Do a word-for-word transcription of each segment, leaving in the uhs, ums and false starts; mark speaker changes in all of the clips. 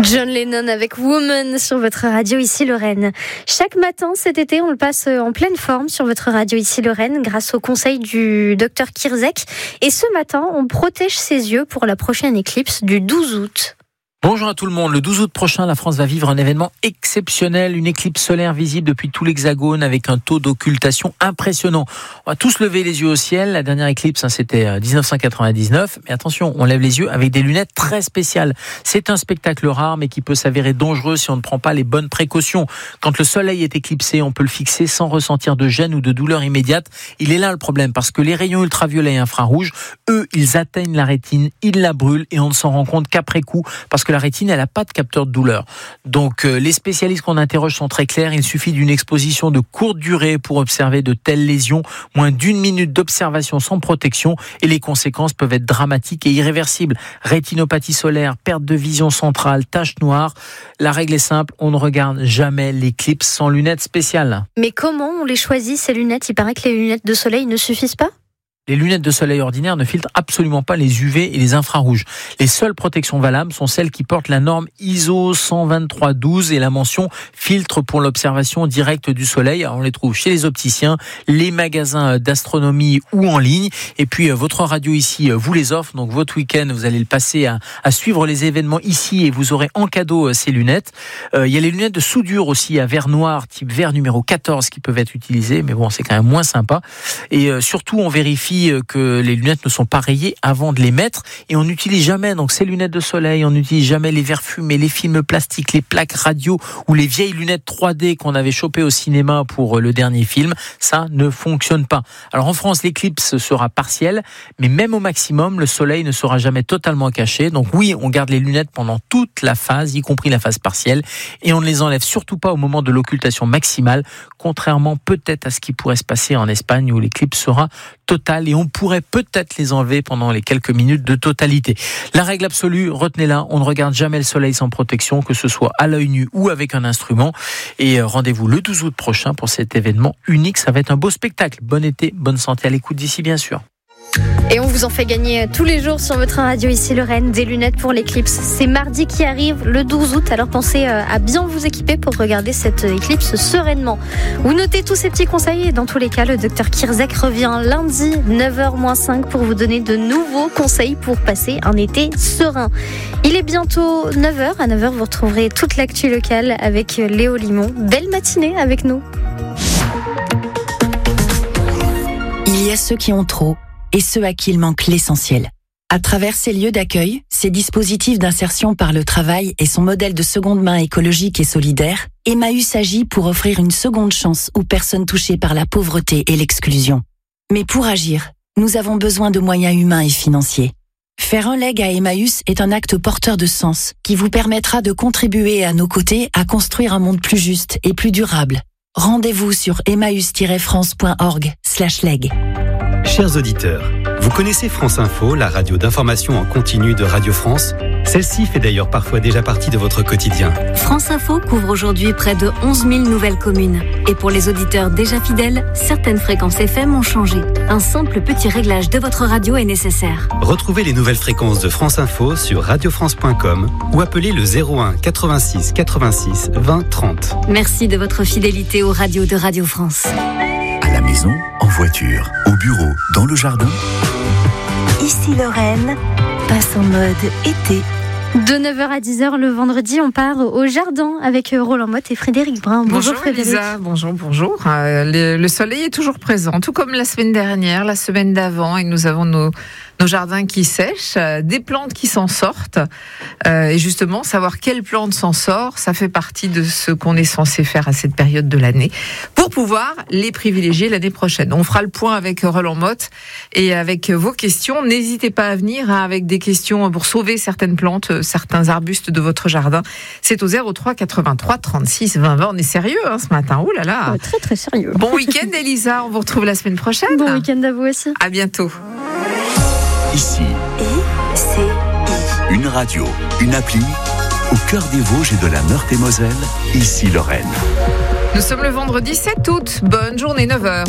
Speaker 1: John Lennon avec Woman sur votre radio ici Lorraine. Chaque matin cet été, on le passe en pleine forme sur votre radio ici Lorraine grâce au conseil du docteur Kirzek. Et ce matin, on protège ses yeux pour la prochaine éclipse du douze août.
Speaker 2: Bonjour à tout le monde. Le douze août prochain, la France va vivre un événement exceptionnel, une éclipse solaire visible depuis tout l'Hexagone avec un taux d'occultation impressionnant. On va tous lever les yeux au ciel. La dernière éclipse, hein, c'était dix-neuf cent quatre-vingt-dix-neuf. Mais attention, on lève les yeux avec des lunettes très spéciales. C'est un spectacle rare, mais qui peut s'avérer dangereux si on ne prend pas les bonnes précautions. Quand le soleil est éclipsé, on peut le fixer sans ressentir de gêne ou de douleur immédiate. Il est là le problème, parce que les rayons ultraviolets et infrarouges, eux, ils atteignent la rétine, ils la brûlent et on ne s'en rend compte qu'après coup, parce que la rétine, elle n'a pas de capteur de douleur. Donc, euh, les spécialistes qu'on interroge sont très clairs. Il suffit d'une exposition de courte durée pour observer de telles lésions. Moins d'une minute d'observation sans protection et les conséquences peuvent être dramatiques et irréversibles. Rétinopathie solaire, perte de vision centrale, taches noires. La règle est simple, on ne regarde jamais l'éclipse sans lunettes spéciales.
Speaker 1: Mais comment on les choisit, ces lunettes ? Il paraît que les lunettes de soleil ne suffisent pas ?
Speaker 2: Les lunettes de soleil ordinaires ne filtrent absolument pas les U V et les infrarouges. Les seules protections valables sont celles qui portent la norme I S O cent vingt-trois douze et la mention filtre pour l'observation directe du soleil. Alors on les trouve chez les opticiens, les magasins d'astronomie ou en ligne. Et puis votre radio ici vous les offre. Donc votre week-end, vous allez le passer à, à suivre les événements ici et vous aurez en cadeau ces lunettes. Euh, il y a les lunettes de soudure aussi à verre noir, type verre numéro quatorze qui peuvent être utilisées. Mais bon, c'est quand même moins sympa. Et euh, surtout, on vérifie que les lunettes ne sont pas rayées avant de les mettre et on n'utilise jamais donc ces lunettes de soleil, on n'utilise jamais les verres fumés, les films plastiques, les plaques radio ou les vieilles lunettes trois D qu'on avait chopées au cinéma pour le dernier film. Ça ne fonctionne pas. Alors en France, l'éclipse sera partielle, mais même au maximum, le soleil ne sera jamais totalement caché. Donc oui, on garde les lunettes pendant toute la phase, y compris la phase partielle, et on ne les enlève surtout pas au moment de l'occultation maximale, contrairement peut-être à ce qui pourrait se passer en Espagne où l'éclipse sera totale et on pourrait peut-être les enlever pendant les quelques minutes de totalité. La règle absolue, retenez-la, on ne regarde jamais le soleil sans protection, que ce soit à l'œil nu ou avec un instrument. Et rendez-vous le douze août prochain pour cet événement unique. Ça va être un beau spectacle. Bon été, bonne santé à l'écoute d'ici bien sûr.
Speaker 1: Et on vous en fait gagner tous les jours sur votre radio ici Lorraine, des lunettes pour l'éclipse. C'est mardi qui arrive, le douze août, alors pensez à bien vous équiper pour regarder cette éclipse sereinement. Vous notez tous ces petits conseils et dans tous les cas, le docteur Kirzek revient lundi neuf heures moins cinq pour vous donner de nouveaux conseils pour passer un été serein. Il est bientôt neuf heures, à neuf heures vous retrouverez toute l'actu locale avec Léo Limon. Belle matinée avec nous.
Speaker 3: Il y a ceux qui ont trop et ceux à qui il manque l'essentiel. À travers ces lieux d'accueil, ces dispositifs d'insertion par le travail et son modèle de seconde main écologique et solidaire, Emmaüs agit pour offrir une seconde chance aux personnes touchées par la pauvreté et l'exclusion. Mais pour agir, nous avons besoin de moyens humains et financiers. Faire un leg à Emmaüs est un acte porteur de sens qui vous permettra de contribuer à nos côtés à construire un monde plus juste et plus durable. Rendez-vous sur emmaüs tiret france point org slash leg.
Speaker 4: Chers auditeurs, vous connaissez France Info, la radio d'information en continu de Radio France ? Celle-ci fait d'ailleurs parfois déjà partie de votre quotidien.
Speaker 5: France Info couvre aujourd'hui près de onze mille nouvelles communes. Et pour les auditeurs déjà fidèles, certaines fréquences F M ont changé. Un simple petit réglage de votre radio est nécessaire.
Speaker 4: Retrouvez les nouvelles fréquences de France Info sur radio france point com ou appelez le zéro un quatre-vingt-six quatre-vingt-six vingt trente.
Speaker 5: Merci de votre fidélité aux radios de Radio France.
Speaker 6: À la maison, en voiture, au bureau, dans le jardin.
Speaker 7: Ici Lorraine, passe en mode été.
Speaker 1: De neuf heures à dix heures le vendredi, on part au jardin avec Roland Motte et Frédéric Brun. Bonjour,
Speaker 8: bonjour
Speaker 1: Frédéric.
Speaker 8: Elisa, bonjour, bonjour. Euh, le, le soleil est toujours présent, tout comme la semaine dernière, la semaine d'avant, et nous avons nos, nos jardins qui sèchent, euh, des plantes qui s'en sortent. Euh, et justement, savoir quelle plante s'en sort, ça fait partie de ce qu'on est censé faire à cette période de l'année pour pouvoir les privilégier l'année prochaine. On fera le point avec Roland Motte et avec vos questions. N'hésitez pas à venir hein, avec des questions pour sauver certaines plantes, certains arbustes de votre jardin. C'est au zéro trois quatre-vingt-trois trente-six vingt vingt. On est sérieux hein, ce matin. Ouh là là.
Speaker 1: Ouais, très très sérieux.
Speaker 8: Bon week-end Elisa, on vous retrouve la semaine prochaine.
Speaker 1: Bon week-end à vous aussi.
Speaker 8: À bientôt.
Speaker 6: Ici,
Speaker 7: I C I.
Speaker 6: une radio, une appli, au cœur des Vosges et de la Meurthe-et-Moselle, ici Lorraine.
Speaker 8: Nous sommes le vendredi sept août. Bonne journée, neuf heures.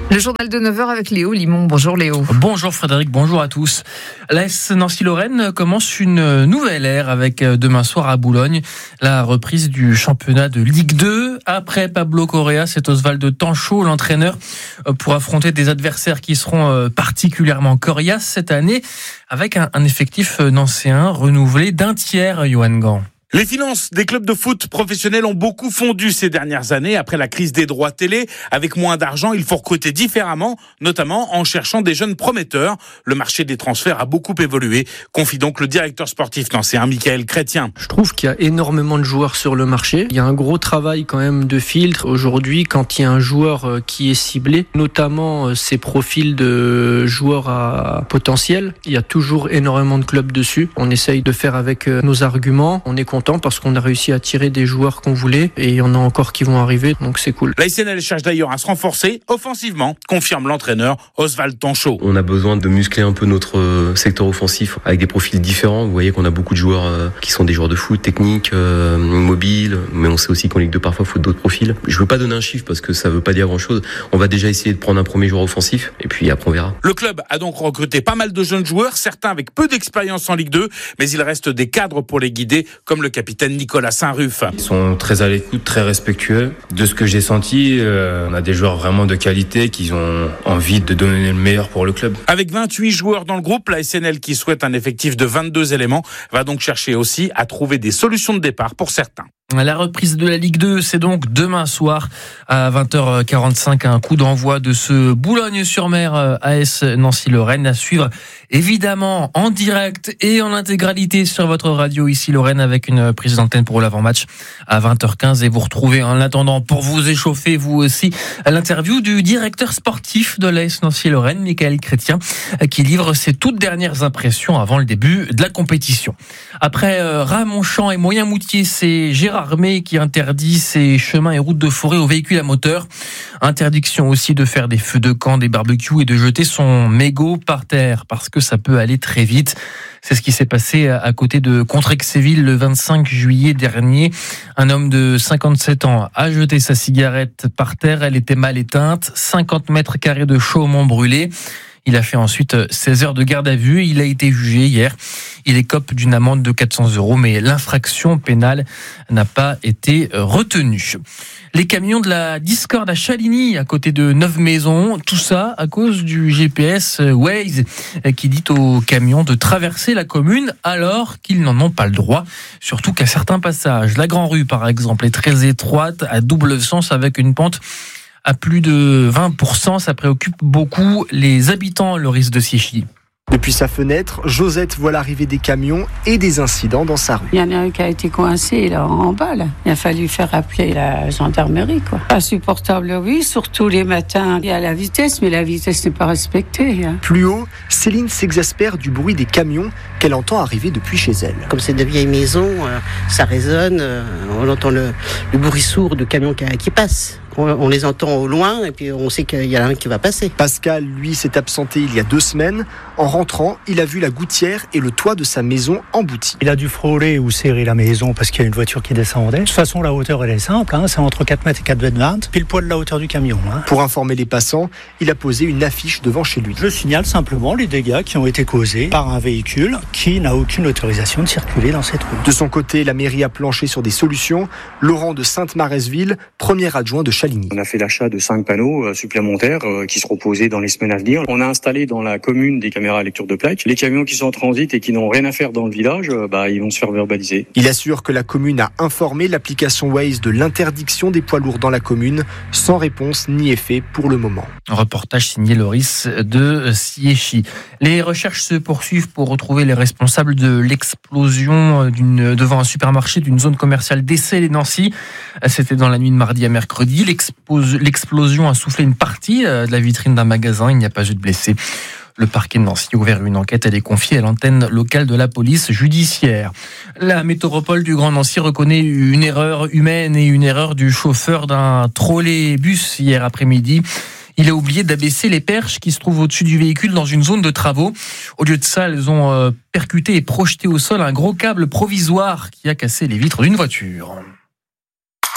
Speaker 8: Le journal de neuf heures avec Léo Limon. Bonjour Léo.
Speaker 9: Bonjour Frédéric, bonjour à tous. L'A S Nancy-Lorraine commence une nouvelle ère avec demain soir à Boulogne la reprise du championnat de Ligue deux. Après Pablo Correa, c'est Oswald Tanchot, l'entraîneur, pour affronter des adversaires qui seront particulièrement coriaces cette année avec un, un effectif nancéen renouvelé d'un tiers, Johan Gant.
Speaker 10: Les finances des clubs de foot professionnels ont beaucoup fondu ces dernières années après la crise des droits télé. Avec moins d'argent, il faut recruter différemment, notamment en cherchant des jeunes prometteurs. Le marché des transferts a beaucoup évolué, confie donc le directeur sportif nancéen, Michael Chrétien.
Speaker 11: Je trouve qu'il y a énormément de joueurs sur le marché. Il y a un gros travail quand même de filtre. Aujourd'hui, quand il y a un joueur qui est ciblé, notamment ces profils de joueurs à potentiel, il y a toujours énormément de clubs dessus. On essaye de faire avec nos arguments. On est content parce qu'on a réussi à tirer des joueurs qu'on voulait et il y en a encore qui vont arriver, donc c'est cool.
Speaker 10: La S N L cherche d'ailleurs à se renforcer offensivement, confirme l'entraîneur Oswald Tanchot.
Speaker 12: On a besoin de muscler un peu notre secteur offensif avec des profils différents. Vous voyez qu'on a beaucoup de joueurs qui sont des joueurs de foot, techniques, euh, mobiles, mais on sait aussi qu'en Ligue deux parfois il faut d'autres profils. Je veux pas donner un chiffre parce que ça veut pas dire grand chose. On va déjà essayer de prendre un premier joueur offensif et puis après on verra.
Speaker 10: Le club a donc recruté pas mal de jeunes joueurs, certains avec peu d'expérience en Ligue deux, mais il reste des cadres pour les guider, comme le capitaine Nicolas Saint-Ruf.
Speaker 13: Ils sont très à l'écoute, très respectueux. De ce que j'ai senti, euh, on a des joueurs vraiment de qualité qui ont envie de donner le meilleur pour le club.
Speaker 10: Avec vingt-huit joueurs dans le groupe, la S N L qui souhaite un effectif de vingt-deux éléments va donc chercher aussi à trouver des solutions de départ pour certains.
Speaker 9: La reprise de la Ligue deux, c'est donc demain soir à vingt heures quarante-cinq, un coup d'envoi de ce Boulogne-sur-Mer A S Nancy-Lorraine à suivre évidemment en direct et en intégralité sur votre radio ici Lorraine avec une prise d'antenne pour l'avant-match à vingt heures quinze et vous retrouvez en attendant pour vous échauffer vous aussi l'interview du directeur sportif de l'A S Nancy-Lorraine, Michael Chrétien, qui livre ses toutes dernières impressions avant le début de la compétition. Après euh, Ramonchamp et Moyen-Moutier, c'est Gérard Armé qui interdit ses chemins et routes de forêt aux véhicules à moteur. Interdiction aussi de faire des feux de camp, des barbecues et de jeter son mégot par terre parce que ça peut aller très vite. C'est ce qui s'est passé à côté de Contrexéville le vingt-cinq juillet dernier. Un homme de cinquante-sept ans a jeté sa cigarette par terre. Elle était mal éteinte. cinquante mètres carrés de chaume brûlé. Il a fait ensuite seize heures de garde à vue. Il a été jugé hier. Il écope d'une amende de quatre cents euros, mais l'infraction pénale n'a pas été retenue. Les camions de la Discorde à Chaligny, à côté de Neuve-Maisons, tout ça à cause du G P S Waze qui dit aux camions de traverser la commune alors qu'ils n'en ont pas le droit. Surtout qu'à certains passages, la Grand Rue par exemple est très étroite, à double sens avec une pente à plus de vingt pour cent, ça préoccupe beaucoup les habitants, le risque de Siéchy.
Speaker 14: Depuis sa fenêtre, Josette voit l'arrivée des camions et des incidents dans sa rue.
Speaker 15: Il y en a un qui a été coincé là, en bas. Là. Il a fallu faire appeler la gendarmerie. Quoi. Insupportable, oui, surtout les matins. Il y a la vitesse, mais la vitesse n'est pas respectée. Hein.
Speaker 14: Plus haut, Céline s'exaspère du bruit des camions qu'elle entend arriver depuis chez elle.
Speaker 16: Comme c'est de vieilles maisons, ça résonne, on entend le, le bruit sourd de camions qui, qui passent. On les entend au loin et puis on sait qu'il y en a un qui va passer.
Speaker 14: Pascal, lui, s'est absenté il y a deux semaines. En rentrant, il a vu la gouttière et le toit de sa maison emboutis.
Speaker 17: Il a dû frôler ou serrer la maison parce qu'il y a une voiture qui descendait. De toute façon, la hauteur, elle est simple. Hein, c'est entre quatre mètres et quatre mètres vingt, pile poil de la hauteur du camion. Hein.
Speaker 14: Pour informer les passants, il a posé une affiche devant chez lui.
Speaker 17: Je signale simplement les dégâts qui ont été causés par un véhicule qui n'a aucune autorisation de circuler dans cette rue.
Speaker 14: De son côté, la mairie a planché sur des solutions. Laurent de Sainte-Maresville, premier adjoint de Chaligny.
Speaker 18: On a fait l'achat de cinq panneaux supplémentaires qui seront posés dans les semaines à venir. On a installé dans la commune des caméras à lecture de plaques. Les camions qui sont en transit et qui n'ont rien à faire dans le village, bah, ils vont se faire verbaliser.
Speaker 14: Il assure que la commune a informé l'application Waze de l'interdiction des poids lourds dans la commune, sans réponse ni effet pour le moment.
Speaker 9: Un reportage signé Loris de Siéchy. Les recherches se poursuivent pour retrouver les responsables de l'explosion d'une, devant un supermarché d'une zone commerciale d'Essel et Nancy. C'était dans la nuit de mardi à mercredi. L'explos- l'explosion a soufflé une partie de la vitrine d'un magasin. Il n'y a pas eu de blessés. Le parquet de Nancy a ouvert une enquête. Elle est confiée à l'antenne locale de la police judiciaire. La métropole du Grand Nancy reconnaît une erreur humaine et une erreur du chauffeur d'un trolleybus hier après-midi. Il a oublié d'abaisser les perches qui se trouvent au-dessus du véhicule dans une zone de travaux. Au lieu de ça, elles ont euh, percuté et projeté au sol un gros câble provisoire qui a cassé les vitres d'une voiture.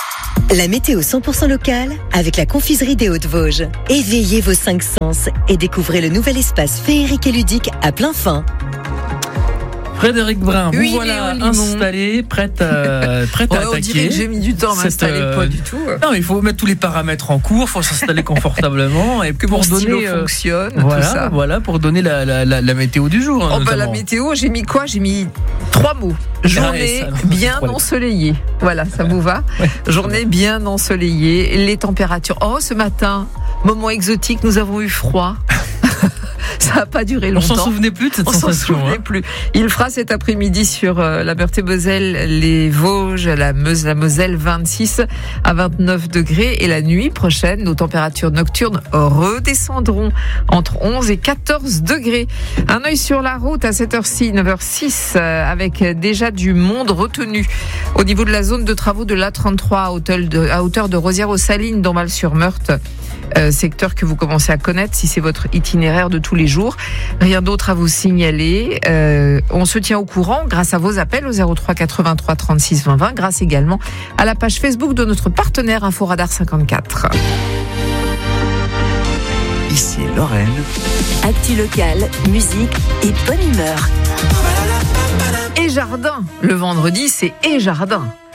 Speaker 19: La météo cent pour cent locale avec la confiserie des Hauts-de-Vosges. Éveillez vos cinq sens et découvrez le nouvel espace féerique et ludique à plein fin.
Speaker 9: Frédéric Brun,
Speaker 8: oui,
Speaker 9: vous voilà installé, prête à, prête
Speaker 8: ouais,
Speaker 9: à attaquer.
Speaker 8: On dirait que j'ai mis du temps à m'installer, euh... pas du tout.
Speaker 9: Non, il faut mettre tous les paramètres en cours, il faut s'installer confortablement et
Speaker 8: que
Speaker 9: pour
Speaker 8: mon
Speaker 9: donner
Speaker 8: euh... fonctionne,
Speaker 9: voilà,
Speaker 8: tout ça.
Speaker 9: Voilà, pour donner la, la, la, la météo du jour.
Speaker 8: Oh bah, la météo, j'ai mis quoi ? J'ai mis trois mots. Journée ah, bien ensoleillée. Voilà, ça vous va ? Ouais. Journée bien ensoleillée. Les températures. Oh, ce matin, moment exotique, nous avons eu froid. Ça n'a pas duré longtemps.
Speaker 9: On s'en souvenait plus de cette
Speaker 8: On
Speaker 9: sensation.
Speaker 8: On s'en souvenait hein. plus. Il fera cet après-midi sur euh, la Meurthe-et-Moselle, les Vosges, la Meuse, la Moselle, vingt-six à vingt-neuf degrés. Et la nuit prochaine, nos températures nocturnes redescendront entre onze et quatorze degrés. Un œil sur la route à cette heure-ci, neuf heures six, euh, avec déjà du monde retenu au niveau de la zone de travaux de l'A trente-trois à hauteur de, à hauteur de Rosières-aux-Salines, Dombasle-sur-Meurthe. Euh, secteur que vous commencez à connaître si c'est votre itinéraire de tous les jours. Rien d'autre à vous signaler. Euh, on se tient au courant grâce à vos appels au zéro trois quatre-vingt-trois trente-six vingt vingt, grâce également à la page Facebook de notre partenaire Inforadar cinquante-quatre.
Speaker 6: Ici Lorraine.
Speaker 7: Actu locale, musique et bonne humeur.
Speaker 8: Et jardin. Le vendredi, c'est et jardin.